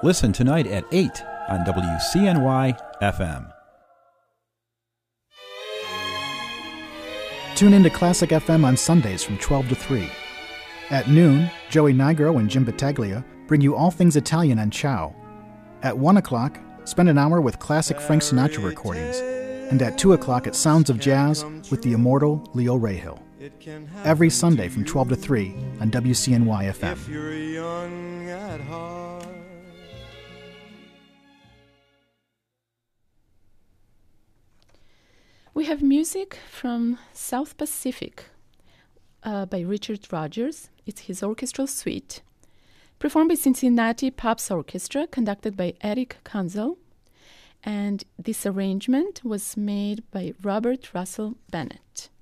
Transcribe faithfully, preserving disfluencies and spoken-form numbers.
Listen tonight at eight on W C N Y F M. Tune into Classic F M on Sundays from twelve to three. At noon, Joey Nigro and Jim Battaglia bring you all things Italian on Ciao. At one o'clock, spend an hour with classic Frank Sinatra recordings. And at two o'clock, at Sounds of Jazz with the immortal Leo Rahill. Every Sunday from twelve to three on W C N Y F M. If you're young at heart. We have music from South Pacific uh, by Richard Rogers. It's his orchestral suite, performed by Cincinnati Pops Orchestra, conducted by Eric Kanzel. And this arrangement was made by Robert Russell Bennett.